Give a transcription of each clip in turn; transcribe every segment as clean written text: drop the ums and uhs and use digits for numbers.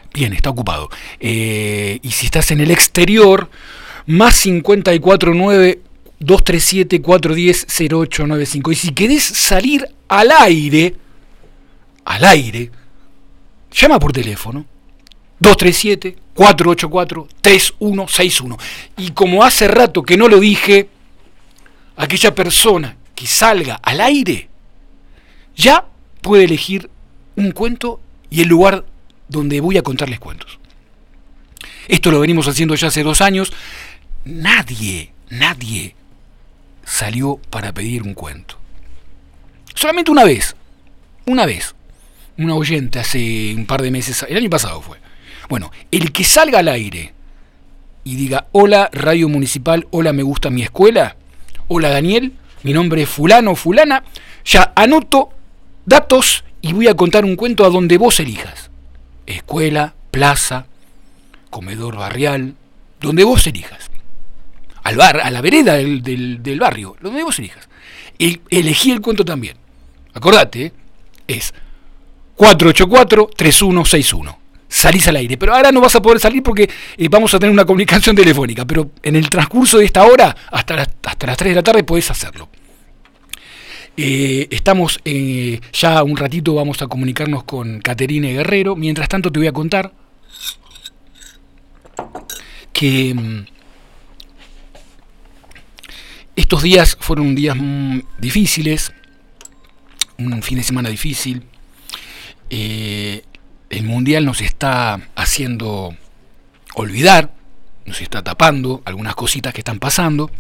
Bien, está ocupado. Y si estás en el exterior, más 549-237-410-0895. Y si querés salir al aire, llama por teléfono 237-484-3161. Y como hace rato que no lo dije, aquella persona que salga al aire ya puede elegir un cuento y el lugar donde voy a contarles cuentos. Esto lo venimos haciendo ya hace 2 años. Nadie salió para pedir un cuento. Solamente una vez, una oyente hace un par de meses, el año pasado fue. Bueno, el que salga al aire y diga: hola Radio Municipal, hola me gusta mi escuela, hola Daniel, mi nombre es fulano o fulana, ya anoto datos y voy a contar un cuento a donde vos elijas. Escuela, plaza, comedor barrial, donde vos elijas. A la vereda del barrio, donde vos elijas. Elegí el cuento también. Acordate, es 484-3161. Salís al aire, pero ahora no vas a poder salir porque vamos a tener una comunicación telefónica, pero en el transcurso de esta hora, hasta las 3 de la tarde, podés hacerlo. Estamos ya un ratito, vamos a comunicarnos con Caterine Guerrero. Mientras tanto te voy a contar que estos días fueron días difíciles, un fin de semana difícil. El Mundial nos está haciendo olvidar, nos está tapando algunas cositas que están pasando.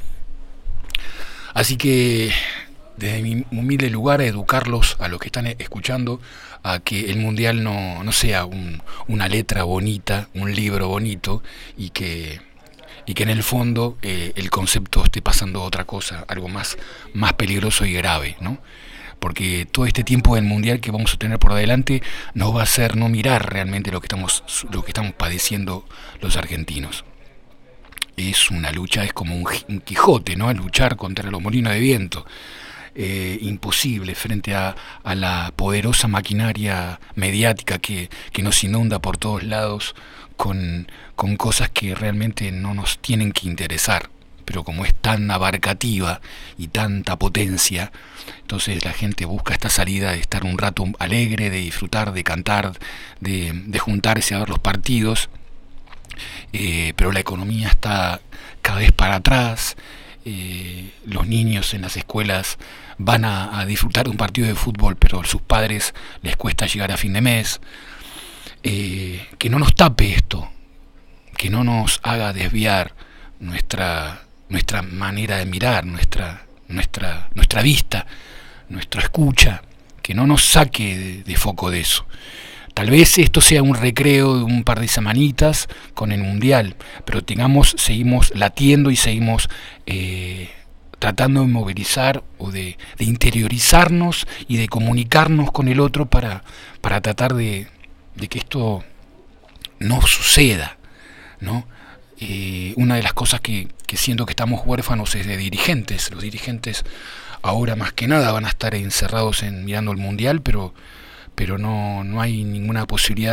Así que desde mi humilde lugar, a educarlos, a los que están escuchando, a que el Mundial no sea una letra bonita, un libro bonito, y que en el fondo el concepto esté pasando otra cosa, algo más peligroso y grave, ¿no? Porque todo este tiempo del Mundial que vamos a tener por delante nos va a hacer no mirar realmente lo que estamos padeciendo los argentinos. Es una lucha, es como un Quijote, ¿no? Luchar contra los molinos de viento. Imposible frente a la poderosa maquinaria mediática que nos inunda por todos lados con cosas que realmente no nos tienen que interesar, pero como es tan abarcativa y tanta potencia, entonces la gente busca esta salida de estar un rato alegre, de disfrutar, de cantar, de juntarse a ver los partidos, pero la economía está cada vez para atrás. Los niños en las escuelas van a disfrutar de un partido de fútbol, pero a sus padres les cuesta llegar a fin de mes. Que no nos tape esto, que no nos haga desviar nuestra manera de mirar, nuestra vista, nuestra escucha, que no nos saque de foco de eso. Tal vez esto sea un recreo de un par de semanitas con el Mundial, pero seguimos latiendo y seguimos tratando de movilizar o de interiorizarnos y de comunicarnos con el otro para tratar de que esto no suceda, ¿no? Una de las cosas que siento que estamos huérfanos es de dirigentes. Los dirigentes ahora más que nada van a estar encerrados mirando el Mundial, pero no hay ninguna posibilidad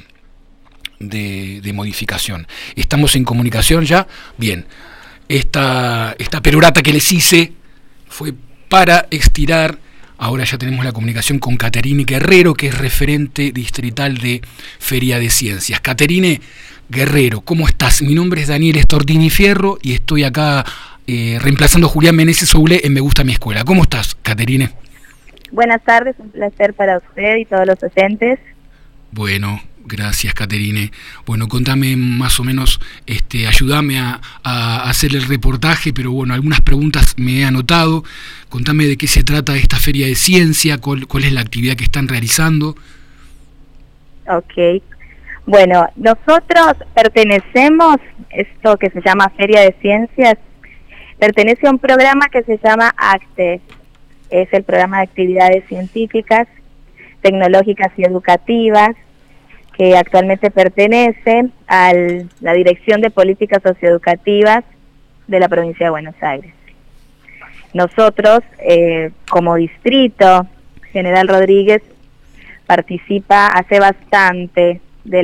de modificación. Estamos en comunicación ya. Bien, esta perorata que les hice fue para estirar. Ahora ya tenemos la comunicación con Caterine Guerrero, que es referente distrital de Feria de Ciencias. Caterine Guerrero, ¿cómo estás? Mi nombre es Daniel Stortini Fierro y estoy acá reemplazando a Julián Meneses Soule en Me Gusta Mi Escuela. ¿Cómo estás, Caterine? Buenas tardes, un placer para usted y todos los oyentes. Bueno, gracias, Caterine. Bueno, contame más o menos, ayúdame a hacer el reportaje, pero bueno, algunas preguntas me he anotado. Contame de qué se trata esta Feria de Ciencia, cuál es la actividad que están realizando. Ok. Bueno, nosotros pertenecemos, esto que se llama Feria de Ciencias, pertenece a un programa que se llama ACTE. Es el programa de actividades científicas, tecnológicas y educativas, que actualmente pertenece a la Dirección de Políticas Socioeducativas de la Provincia de Buenos Aires. Nosotros, como distrito, General Rodríguez participa hace bastante